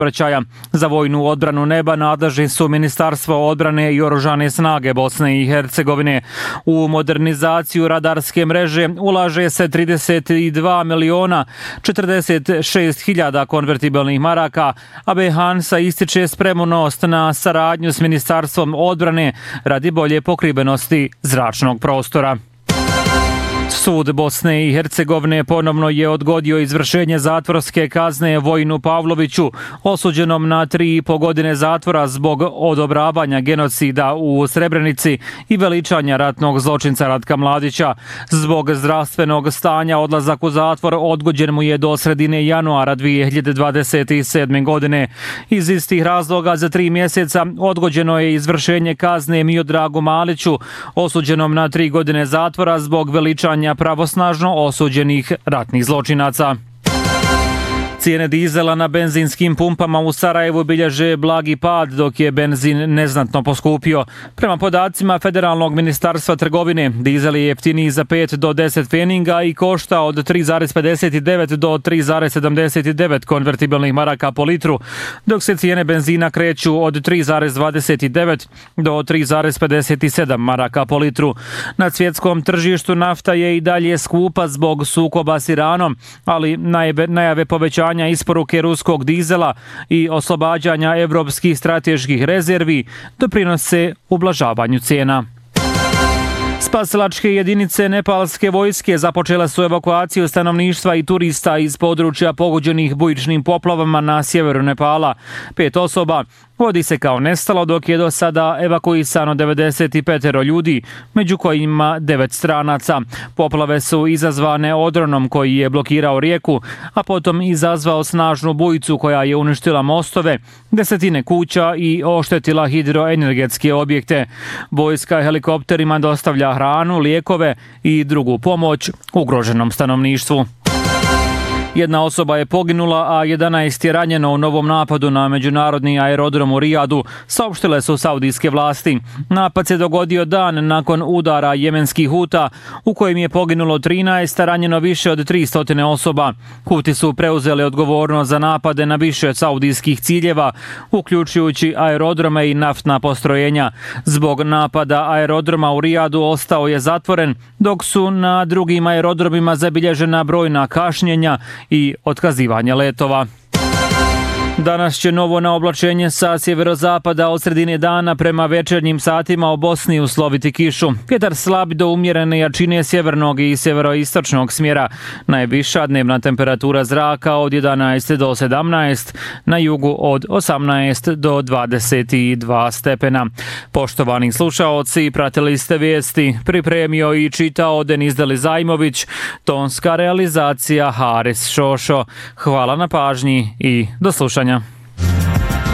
saobraćaja. Za vojnu odbranu neba nadležni su Ministarstvo odbrane i Oružane snage Bosne i Hercegovine. U modernizaciju radarske mreže ulaže se 32.046.000 konvertibilnih maraka, a Hansa ističe spremnost na saradnju s Ministarstvom odbrane radi bolje pokrivenosti zračnog prostora. Sud Bosne i Hercegovine ponovno je odgodio izvršenje zatvorske kazne Vojinu Pavloviću, osuđenom na 3,5 godine zatvora zbog odobravanja genocida u Srebrenici i veličanja ratnog zločinca Ratka Mladića. Zbog zdravstvenog stanja odlazak u zatvor odgođen mu je do sredine januara 2027. godine. Iz istih razloga za 3 mjeseca odgođeno je izvršenje kazne Miodragu Maliću, osuđenom na 3 godine zatvora zbog veličanja pravosnažno osuđenih ratnih zločinaca. Cijene dizela na benzinskim pumpama u Sarajevu bilježe blagi pad, dok je benzin neznatno poskupio. Prema podacima Federalnog ministarstva trgovine, dizel je jeftiniji za 5 do 10 pfeninga i košta od 3,59 do 3,79 konvertibilnih maraka po litru, dok se cijene benzina kreću od 3,29 do 3,57 maraka po litru. Na svjetskom tržištu nafta je i dalje skupa zbog sukoba s Iranom, ali najave povećanja isporuke ruskog dizela i oslobađanja evropskih strateških rezervi doprinose ublažavanju cijena. Spasilačke jedinice nepalske vojske započele su evakuaciju stanovništva i turista iz područja pogođenih bujičnim poplavama na sjeveru Nepala. 5 osoba vodi se kao nestalo, dok je do sada evakuisano 95 ljudi, među kojima 9 stranaca. Poplave su izazvane odronom koji je blokirao rijeku, a potom izazvao snažnu bujicu koja je uništila mostove, desetine kuća i oštetila hidroenergetske objekte. Vojska helikopterima dostavlja hranu, lijekove i drugu pomoć ugroženom stanovništvu. 1 osoba je poginula, a 11 je ranjeno u novom napadu na međunarodni aerodrom u Rijadu, saopštile su saudijske vlasti. Napad se dogodio dan nakon udara jemenskih Huta, u kojem je poginulo 13, a ranjeno više od 300 osoba. Huti su preuzeli odgovornost za napade na više saudijskih ciljeva, uključujući aerodrome i naftna postrojenja. Zbog napada aerodroma u Rijadu ostao je zatvoren, dok su na drugim aerodromima zabilježena brojna kašnjenja i otkazivanje letova. Danas će novo naoblačenje sa sjeverozapada od sredine dana prema večernjim satima u Bosni usloviti kišu. Vjetar slab do umjerene jačine sjevernog i sjeveroistočnog smjera. Najviša dnevna temperatura zraka od 11 do 17, na jugu od 18 do 22 stepena. Poštovani slušaoci, pratili ste vijesti, pripremio i čitao Denis Delizajmović, tonska realizacija Haris Šošo. Hvala na pažnji i do slušanja.